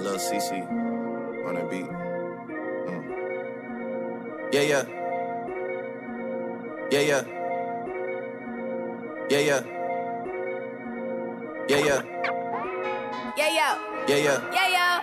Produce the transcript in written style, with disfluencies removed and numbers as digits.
Lil CC on the beat. Yeah, yeah. Yeah, yeah. Yeah, yeah. Yeah, yeah. Yeah, yo. Yeah, yeah. Yeah, yo.